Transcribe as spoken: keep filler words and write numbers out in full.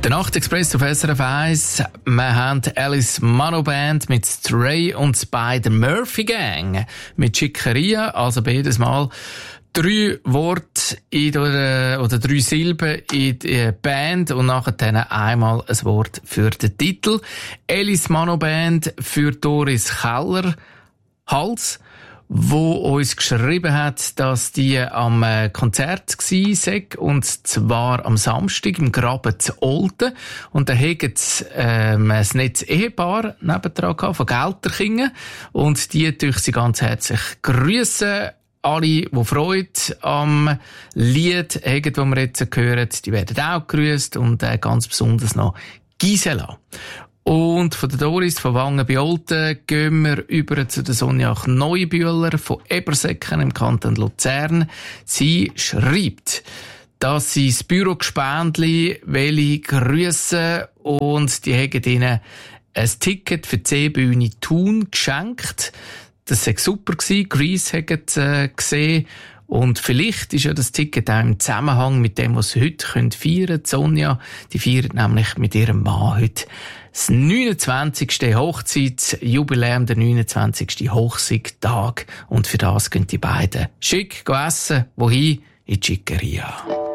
Der Nachtexpress auf S R F eins. Wir haben Alice Mano Band mit Stray und bei der Murphy Gang mit Schickeria. Also beides Mal drei Worte in der, oder drei Silben in der Band und nachher dann einmal ein Wort für den Titel. Alice Mano Band für Doris Keller Hals, wo uns geschrieben hat, dass die am Konzert gsi sei, und zwar am Samstag im Graben zu Olten. Und da haben sie ähm, ein nettes Ehepaar nebendran gehabt, von Gelterkingen. Und die durch sie ganz herzlich grüssen. Alle, die Freude am Lied haben, das wir jetzt hören, die werden auch gegrüsst. Und äh, ganz besonders noch Gisela. Und von der Doris von Wangen bei Olten gehen wir über zu der Sonja Neubühler von Ebersäcken im Kanton Luzern. Sie schreibt, dass sie das Büro-Gespendli grüssen und die haben ihnen ein Ticket für die Seebühne Thun geschenkt. Das war super gewesen. Grease hat es äh, gesehen. Und vielleicht ist ja das Ticket auch im Zusammenhang mit dem, was sie heute feiern können. Sonja, die feiert nämlich mit ihrem Mann heute das neunundzwanzigste Hochzeitsjubiläum, der neunundzwanzigste Hochzeitstag. Und für das gehen die beiden schick essen. Wohin? In die Schickeria.